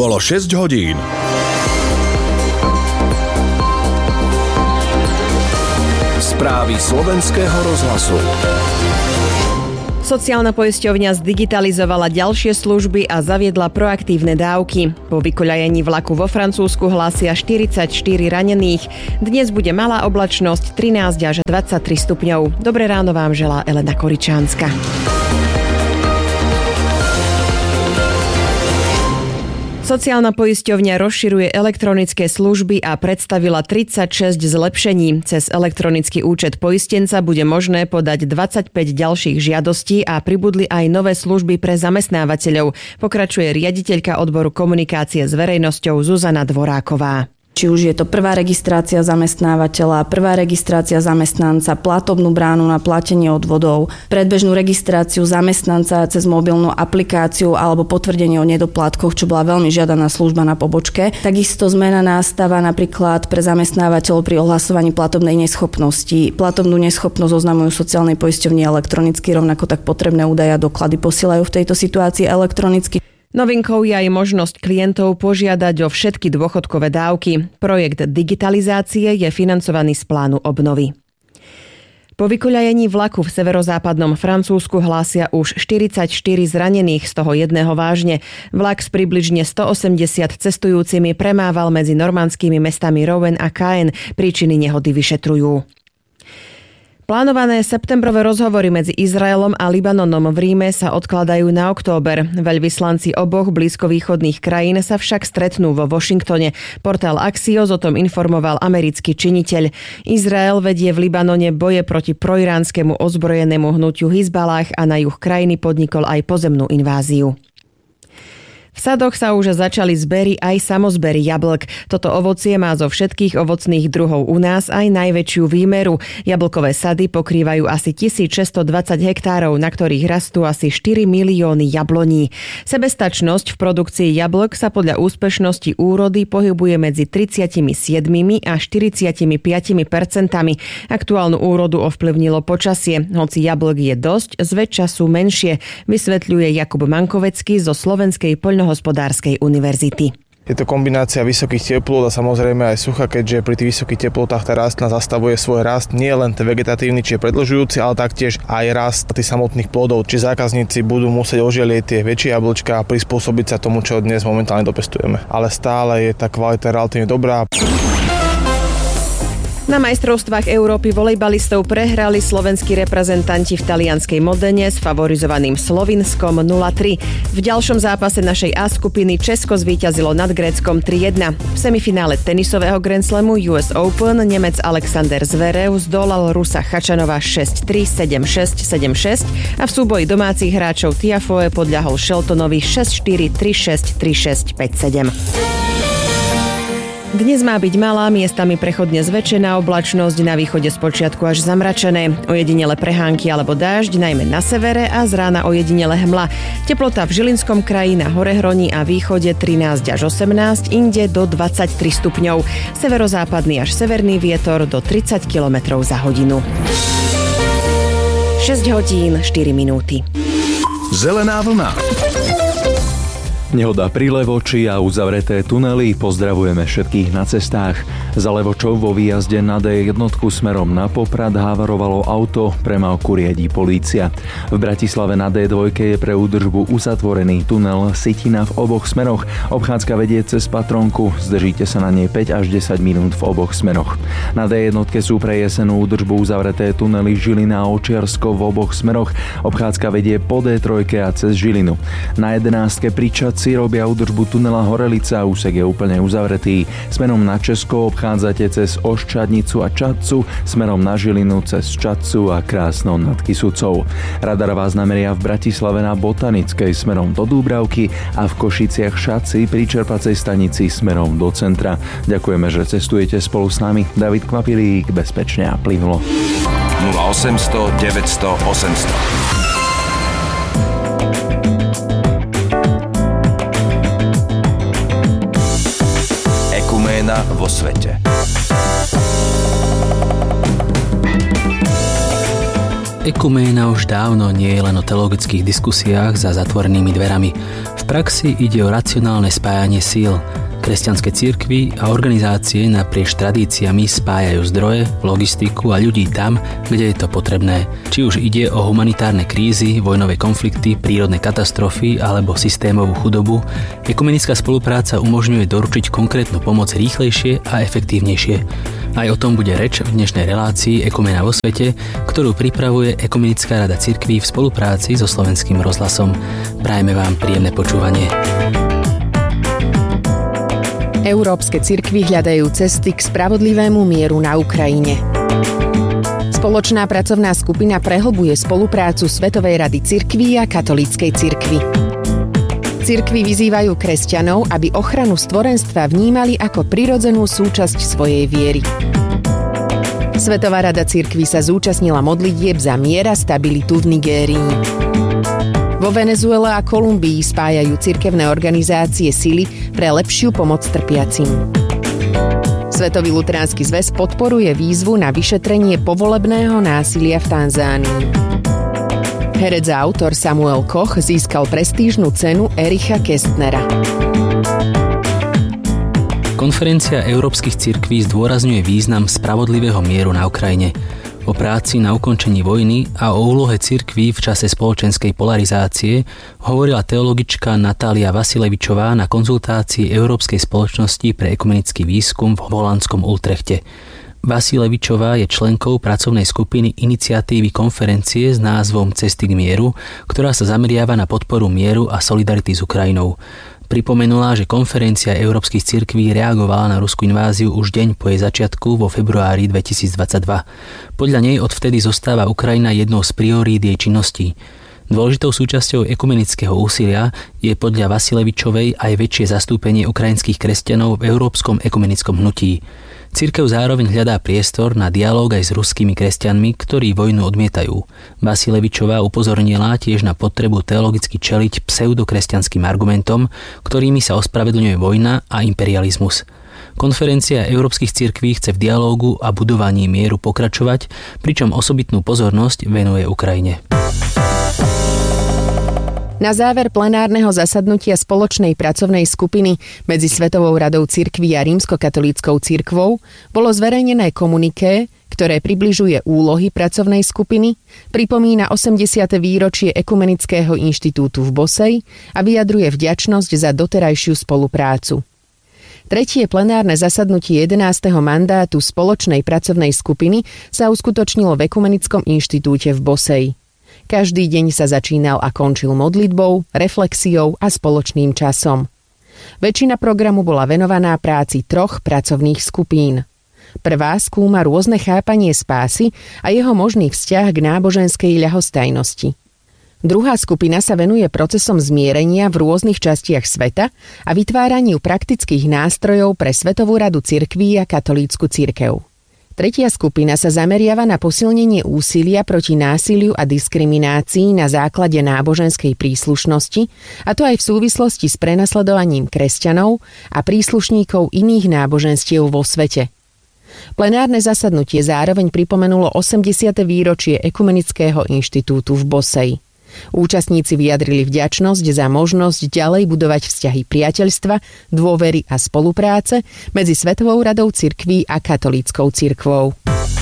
Bolo 6 hodín. Správy Slovenského rozhlasu. Sociálna poisťovňa zdigitalizovala ďalšie služby a zaviedla proaktívne dávky. Po vykoľajení vlaku vo Francúzsku hlásia 44 ranených. Dnes bude malá oblačnosť 13 až 23 stupňov. Dobré ráno vám želá Elena Koričánska. Sociálna poisťovňa rozširuje elektronické služby a predstavila 36 zlepšení. Cez elektronický účet poistenca bude možné podať 25 ďalších žiadostí a pribudli aj nové služby pre zamestnávateľov, pokračuje riaditeľka odboru komunikácie s verejnosťou Zuzana Dvoráková. Či už je to prvá registrácia zamestnávateľa, prvá registrácia zamestnanca, platobnú bránu na platenie odvodov, predbežnú registráciu zamestnanca cez mobilnú aplikáciu alebo potvrdenie o nedoplatkoch, čo bola veľmi žiadaná služba na pobočke. Takisto zmena nastáva napríklad pre zamestnávateľov pri ohlasovaní platobnej neschopnosti. Platobnú neschopnosť oznamujú sociálnej poisťovni elektronicky, rovnako tak potrebné údaje a doklady posielajú v tejto situácii elektronicky. Novinkou je aj možnosť klientov požiadať o všetky dôchodkové dávky. Projekt digitalizácie je financovaný z plánu obnovy. Po vykoľajení vlaku v severozápadnom Francúzsku hlásia už 44 zranených, z toho jedného vážne. Vlak s približne 180 cestujúcimi premával medzi normandskými mestami Rouen a Caen. Príčiny nehody vyšetrujú. Plánované septembrové rozhovory medzi Izraelom a Libanonom v Ríme sa odkladajú na október. Veľvyslanci oboch blízkovýchodných krajín sa však stretnú vo Washingtone. Portál Axios o tom informoval americký činiteľ. Izrael vedie v Libanone boje proti proiránskemu ozbrojenému hnutiu Hizbalách a na juh krajiny podnikol aj pozemnú inváziu. V sadoch sa už začali zbery aj samozbery jablk. Toto ovocie má zo všetkých ovocných druhov u nás aj najväčšiu výmeru. Jablkové sady pokrývajú asi 1620 hektárov, na ktorých rastú asi 4 milióny jabloní. Sebestačnosť v produkcii jablk sa podľa úspešnosti úrody pohybuje medzi 37 a 45%. Aktuálnu úrodu ovplyvnilo počasie. Hoci jablk je dosť, zväčša sú menšie, vysvetľuje Jakub Mankovecký zo Slovenskej poľnohospodárskej univerzity. Je to kombinácia vysokých teplôt a samozrejme aj sucha, keďže pri tých vysokých teplotách tá rastlina zastavuje svoj rast, nie len ten vegetatívny, či je predĺžujúci, ale taktiež aj rast tých samotných plodov. Či zákazníci budú musieť oželieť tie väčšie jablčka a prispôsobiť sa tomu, čo dnes momentálne dopestujeme. Ale stále je tá kvalita relatívne dobrá. Na majstrovstvách Európy volejbalistov prehrali slovenskí reprezentanti v talianskej Modene s favorizovaným Slovinskom 0-3. V ďalšom zápase našej A skupiny Česko zvíťazilo nad Gréckom 3-1. V semifinále tenisového Grand Slamu US Open Nemec Alexander Zverev zdolal Rusa Chačanova 6-3, 7-6, 7-6 a v súboji domácich hráčov Tiafoe podľahol Sheltonovi 6-4, 3-6, 3-6, 5-7. Dnes má byť malá, miestami prechodne zväčšená oblačnosť, na východe spočiatku až zamračené. Ojedinele prehánky alebo dážď, najmä na severe a z rána ojedinele hmla. Teplota v Žilinskom kraji na Horehroní a východe 13 až 18, inde do 23 stupňov. Severozápadný až severný vietor do 30 km za hodinu. 6 hodín, 4 minúty. Zelená vlna. Nehoda pri Levoči a uzavreté tunely. Pozdravujeme všetkých na cestách. Za Levočou vo výjazde na D1 smerom na Poprad havarovalo auto, premávku riadí polícia. V Bratislave na D2 je pre údržbu uzatvorený tunel Sitina v oboch smeroch. Obchádzka vedie cez Patronku, zdržíte sa na nej 5 až 10 minút v oboch smeroch. Na D1 sú pre jesenú údržbu uzavreté tunely Žilina a Očiarsko v oboch smeroch. Obchádzka vedie po D3 a cez Žilinu. Na 11 pri Čadci robia údržbu tunela Horelica, úsek je úplne uzavretý. Smerom na Česko obchádzate cez Oščadnicu a Čadcu, smerom na Žilinu cez Čadcu a Krásno nad Kysucou. Radar vás nameria v Bratislave na Botanickej smerom do Dúbravky a v Košiciach Šaci pri čerpacej stanici smerom do centra. Ďakujeme, že cestujete spolu s nami. David Kvapilík, bezpečne a plynulo. 0800 900 800. Ekuména vo svete. Ekuména už dávno nie je len o teologických diskusiách za zatvorenými dverami. V praxi ide o racionálne spájanie síl. Kresťanské cirkvi a organizácie naprieč tradíciami spájajú zdroje, logistiku a ľudí tam, kde je to potrebné. Či už ide o humanitárne krízy, vojnové konflikty, prírodné katastrofy alebo systémovú chudobu, ekumenická spolupráca umožňuje doručiť konkrétnu pomoc rýchlejšie a efektívnejšie. Aj o tom bude reč v dnešnej relácii Ekumena vo svete, ktorú pripravuje Ekumenická rada cirkví v spolupráci so Slovenským rozhlasom. Prajeme vám príjemné počúvanie. Európske cirkvi hľadajú cesty k spravodlivému mieru na Ukrajine. Spoločná pracovná skupina prehlbuje spoluprácu Svetovej rady cirkví a katolíckej cirkvi. Cirkvi vyzývajú kresťanov, aby ochranu stvorenstva vnímali ako prirodzenú súčasť svojej viery. Svetová rada cirkví sa zúčastnila modlitieb za mier a stabilitu v Nigérii. Vo Venezuele a Kolumbii spájajú cirkevné organizácie sily pre lepšiu pomoc trpiacim. Svetový luteránsky zväz podporuje výzvu na vyšetrenie povolebného násilia v Tanzánii. Herec a autor Samuel Koch získal prestížnu cenu Ericha Kästnera. Konferencia európskych cirkví zdôrazňuje význam spravodlivého mieru na Ukrajine. O práci na ukončení vojny a o úlohe cirkví v čase spoločenskej polarizácie hovorila teologička Natália Vasilevičová na konzultácii Európskej spoločnosti pre ekumenický výskum v holandskom Utrechte. Vasilevičová je členkou pracovnej skupiny iniciatívy konferencie s názvom Cesty k mieru, ktorá sa zameriava na podporu mieru a solidarity s Ukrajinou. Pripomenula, že konferencia európskych cirkví reagovala na ruskú inváziu už deň po jej začiatku vo februári 2022. Podľa nej odvtedy zostáva Ukrajina jednou z priorít jej činností. Dôležitou súčasťou ekumenického úsilia je podľa Vasilevičovej aj väčšie zastúpenie ukrajinských kresťanov v európskom ekumenickom hnutí. Cirkev zároveň hľadá priestor na dialóg aj s ruskými kresťanmi, ktorí vojnu odmietajú. Vasilevičová upozornila tiež na potrebu teologicky čeliť pseudokresťanským argumentom, ktorými sa ospravedlňuje vojna a imperializmus. Konferencia európskych cirkví chce v dialógu a budovaní mieru pokračovať, pričom osobitnú pozornosť venuje Ukrajine. Na záver plenárneho zasadnutia spoločnej pracovnej skupiny medzi Svetovou radou cirkví a Rímskokatolíckou cirkvou bolo zverejnené komuniké, ktoré približuje úlohy pracovnej skupiny, pripomína 80. výročie Ekumenického inštitútu v Bosej a vyjadruje vďačnosť za doterajšiu spoluprácu. Tretie plenárne zasadnutie 11. mandátu spoločnej pracovnej skupiny sa uskutočnilo v Ekumenickom inštitúte v Boseji. Každý deň sa začínal a končil modlitbou, reflexiou a spoločným časom. Väčšina programu bola venovaná práci 3 pracovných skupín. Prvá skúma rôzne chápanie spásy a jeho možný vzťah k náboženskej ľahostajnosti. Druhá skupina sa venuje procesom zmierenia v rôznych častiach sveta a vytváraniu praktických nástrojov pre Svetovú radu cirkví a katolícku cirkev. Tretia skupina sa zameriava na posilnenie úsilia proti násiliu a diskriminácii na základe náboženskej príslušnosti, a to aj v súvislosti s prenasledovaním kresťanov a príslušníkov iných náboženstiev vo svete. Plenárne zasadnutie zároveň pripomenulo 80. výročie Ekumenického inštitútu v Boseji. Účastníci vyjadrili vďačnosť za možnosť ďalej budovať vzťahy priateľstva, dôvery a spolupráce medzi Svetovou radou cirkví a katolíckou cirkvou.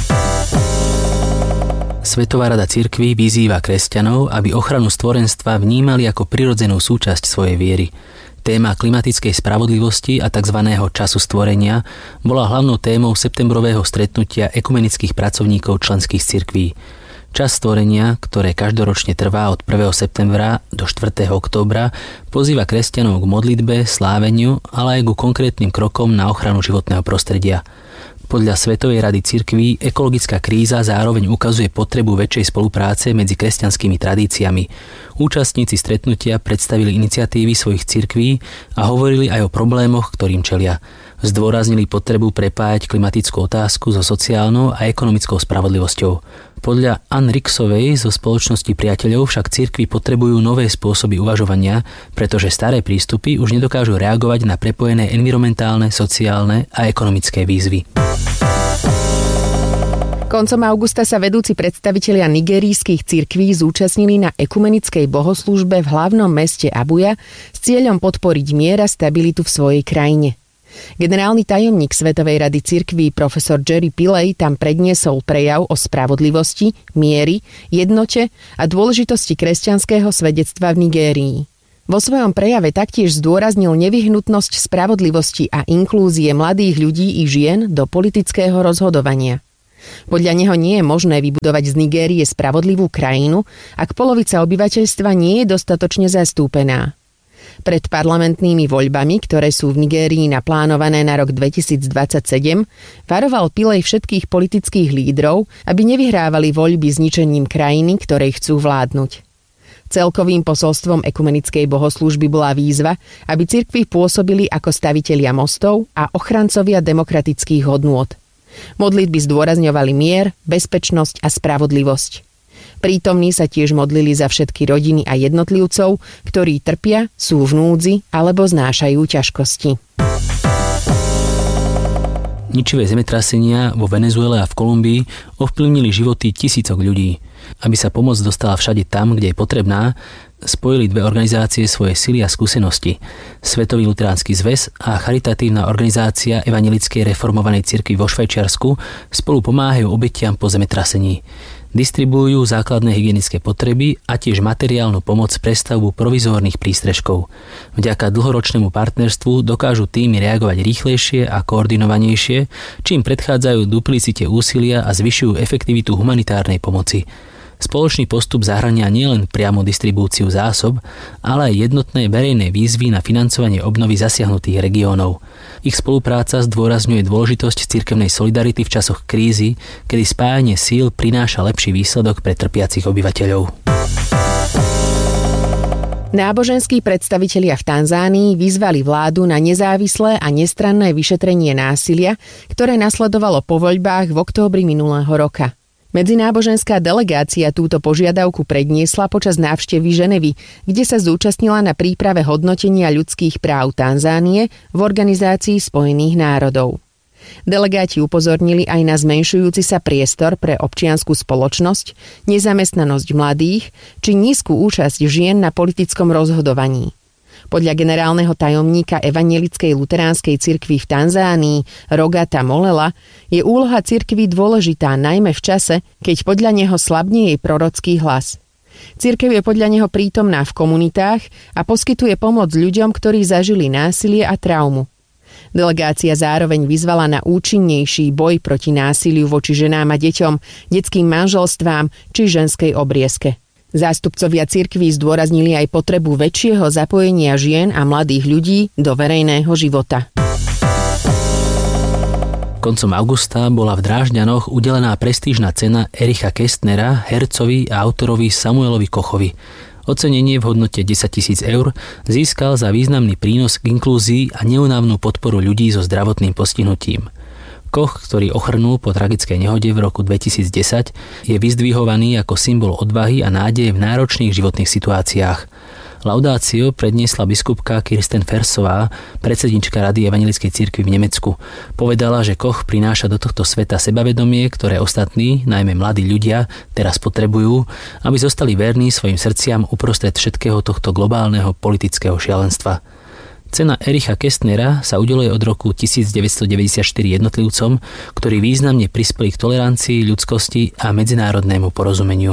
Svetová rada cirkví vyzýva kresťanov, aby ochranu stvorenstva vnímali ako prirodzenú súčasť svojej viery. Téma klimatickej spravodlivosti a tzv. Času stvorenia bola hlavnou témou septembrového stretnutia ekumenických pracovníkov členských cirkví. Čas stvorenia, ktoré každoročne trvá od 1. septembra do 4. októbra, pozýva kresťanov k modlitbe, sláveniu, ale aj ku konkrétnym krokom na ochranu životného prostredia. Podľa Svetovej rady cirkví ekologická kríza zároveň ukazuje potrebu väčšej spolupráce medzi kresťanskými tradíciami. Účastníci stretnutia predstavili iniciatívy svojich cirkví a hovorili aj o problémoch, ktorým čelia. Zdôraznili potrebu prepájať klimatickú otázku so sociálnou a ekonomickou spravodlivosťou. Podľa Ann Rixovej zo spoločnosti priateľov však cirkvi potrebujú nové spôsoby uvažovania, pretože staré prístupy už nedokážu reagovať na prepojené environmentálne, sociálne a ekonomické výzvy. Koncom augusta sa vedúci predstavitelia nigerijských cirkví zúčastnili na ekumenickej bohoslúžbe v hlavnom meste Abuja s cieľom podporiť mier a stabilitu v svojej krajine. Generálny tajomník Svetovej rady cirkví profesor Jerry Pillay tam predniesol prejav o spravodlivosti, miery, jednote a dôležitosti kresťanského svedectva v Nigérii. Vo svojom prejave taktiež zdôraznil nevyhnutnosť spravodlivosti a inklúzie mladých ľudí i žien do politického rozhodovania. Podľa neho nie je možné vybudovať z Nigérie spravodlivú krajinu, ak polovica obyvateľstva nie je dostatočne zastúpená. Pred parlamentnými voľbami, ktoré sú v Nigérii naplánované na rok 2027, varoval Pillay všetkých politických lídrov, aby nevyhrávali voľby zničením krajiny, ktorej chcú vládnuť. Celkovým posolstvom ekumenickej bohoslúžby bola výzva, aby cirkvi pôsobili ako stavitelia mostov a ochrancovia demokratických hodnôt. Modlitby zdôrazňovali mier, bezpečnosť a spravodlivosť. Prítomní sa tiež modlili za všetky rodiny a jednotlivcov, ktorí trpia, sú v núdzi alebo znášajú ťažkosti. Ničivé zemetrasenia vo Venezuele a v Kolumbii ovplyvnili životy tisícok ľudí. Aby sa pomoc dostala všade tam, kde je potrebná, spojili dve organizácie svoje sily a skúsenosti. Svetový luteránsky zväz a charitatívna organizácia Evanjelickej reformovanej cirkvi vo Švajčiarsku spolu pomáhajú obetiam po zemetrasení. Distribuujú základné hygienické potreby a tiež materiálnu pomoc pre stavbu provizórnych prístrežkov. Vďaka dlhoročnému partnerstvu dokážu týmy reagovať rýchlejšie a koordinovanejšie, čím predchádzajú duplicite úsilia a zvyšujú efektivitu humanitárnej pomoci. Spoločný postup zahŕňa nielen priamu distribúciu zásob, ale aj jednotné verejné výzvy na financovanie obnovy zasiahnutých regiónov. Ich spolupráca zdôrazňuje dôležitosť cirkevnej solidarity v časoch krízy, kedy spájanie síl prináša lepší výsledok pre trpiacich obyvateľov. Náboženskí predstavitelia v Tanzánii vyzvali vládu na nezávislé a nestranné vyšetrenie násilia, ktoré nasledovalo po voľbách v októbri minulého roka. Medzináboženská delegácia túto požiadavku predniesla počas návštevy Ženevy, kde sa zúčastnila na príprave hodnotenia ľudských práv Tanzánie v Organizácii spojených národov. Delegáti upozornili aj na zmenšujúci sa priestor pre občiansku spoločnosť, nezamestnanosť mladých či nízku účasť žien na politickom rozhodovaní. Podľa generálneho tajomníka Evanjelickej luteránskej cirkvi v Tanzánii Rogata Molela je úloha cirkvi dôležitá najmä v čase, keď podľa neho slabne jej prorocký hlas. Cirkev je podľa neho prítomná v komunitách a poskytuje pomoc ľuďom, ktorí zažili násilie a traumu. Delegácia zároveň vyzvala na účinnejší boj proti násiliu voči ženám a deťom, detským manželstvám či ženskej obriezke. Zástupcovia cirkví zdôraznili aj potrebu väčšieho zapojenia žien a mladých ľudí do verejného života. Koncom augusta bola v Drážďanoch udelená prestížna cena Ericha Kästnera hercovi a autorovi Samuelovi Kochovi. Ocenenie v hodnote 10 000 eur získal za významný prínos k inklúzii a neúnavnú podporu ľudí so zdravotným postihnutím. Koch, ktorý ochrnul po tragickej nehode v roku 2010, je vyzdvihovaný ako symbol odvahy a nádeje v náročných životných situáciách. Laudáciu predniesla biskupka Kirsten Fersová, predsednička Rady Evanjelickej cirkvi v Nemecku. Povedala, že Koch prináša do tohto sveta sebavedomie, ktoré ostatní, najmä mladí ľudia, teraz potrebujú, aby zostali verní svojim srdciam uprostred všetkého tohto globálneho politického šialenstva. Cena Ericha Kästnera sa udeľuje od roku 1994 jednotlivcom, ktorí významne prispeli k tolerancii, ľudskosti a medzinárodnému porozumeniu.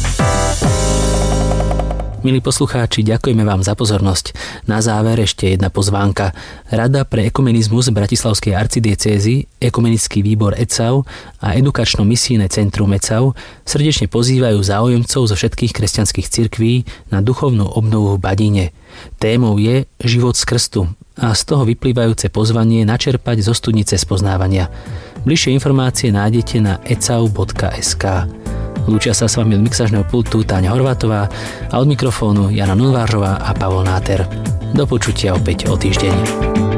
Milí poslucháči, ďakujeme vám za pozornosť. Na záver ešte jedna pozvánka. Rada pre ekumenizmus Bratislavskej arcidiecézy, Ekumenický výbor ECAU a Edukačno-misijné centrum ECAU srdečne pozývajú záujemcov zo všetkých kresťanských cirkví na duchovnú obnovu v Badíne. Témou je Život z krstu a z toho vyplývajúce pozvanie načerpať zo studnice spoznávania. Bližšie informácie nájdete na ecau.sk. Lúčia sa s vami od mixážneho pultu Táňa Horvátová a od mikrofónu Jana Nunvářová a Pavol Náter. Do počutia opäť o týždeň.